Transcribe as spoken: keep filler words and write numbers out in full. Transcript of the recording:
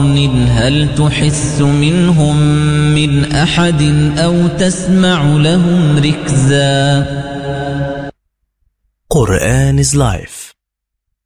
هل تحس منهم من أحد أو تسمع لهم ركزا. Quran is life.